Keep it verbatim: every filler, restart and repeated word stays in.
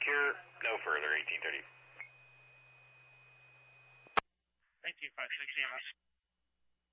secure, no further, eighteen thirty. eighteen five six, E M S.